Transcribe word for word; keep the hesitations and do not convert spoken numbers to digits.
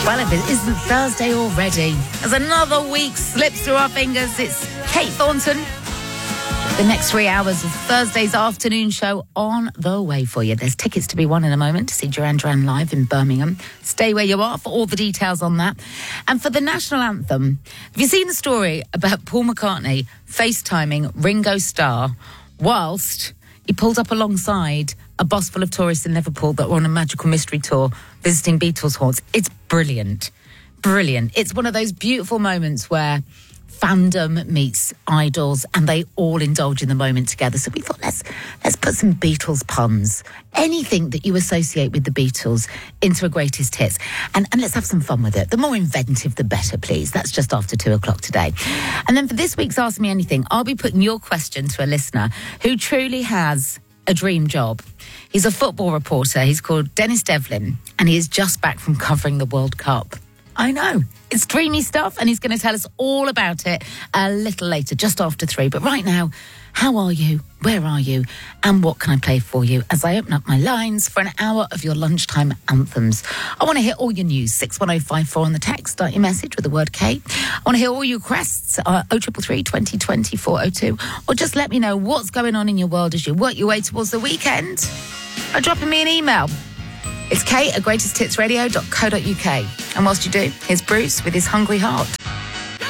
Well, if it isn't Thursday already, as another week slips through our fingers, it's Kate Thornton. The next three hours of Thursday's afternoon show on the way for you. There's tickets to be won in a moment to see Duran Duran live in Birmingham. Stay where you are for all the details on that. And for the national anthem, have you seen the story about Paul McCartney FaceTiming Ringo Starr whilst he pulled up alongside a bus full of tourists in Liverpool that were on a magical mystery tour visiting Beatles haunts? It's brilliant. Brilliant. It's one of those beautiful moments where fandom meets idols and they all indulge in the moment together. So we thought, let's let's put some Beatles puns, anything that you associate with the Beatles, into a greatest hits. And, and let's have some fun with it. The more inventive, the better, please. That's just after two o'clock today. And then for this week's Ask Me Anything, I'll be putting your question to a listener who truly has a dream job. He's a football reporter. He's called Dennis Devlin, and he is just back from covering the World Cup. I know. It's dreamy stuff, and he's going to tell us all about it a little later, just after three. But right now, how are you? Where are you? And what can I play for you as I open up my lines for an hour of your lunchtime anthems? I want to hear all your news. six one oh five four on the text. Start your message with the word K. I want to hear all your requests. Uh, oh three three three, twenty twenty, four oh two. Or just let me know what's going on in your world as you work your way towards the weekend. Or dropping me an email. It's Kate at greatest hits radio dot co dot uk. And whilst you do, here's Bruce with his Hungry Heart.